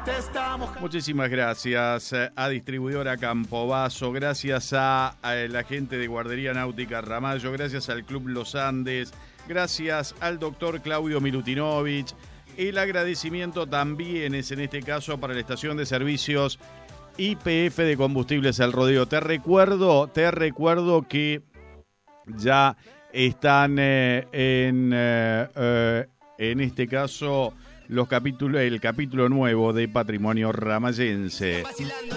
Muchísimas gracias a Distribuidora Campobasso, gracias a la gente de Guardería Náutica Ramallo, gracias al Club Los Andes, gracias al doctor Claudio Milutinovich. El agradecimiento también es en este caso para la estación de servicios YPF de Combustibles El Rodeo. Te recuerdo que ya están en este caso el capítulo nuevo de Patrimonio Ramayense.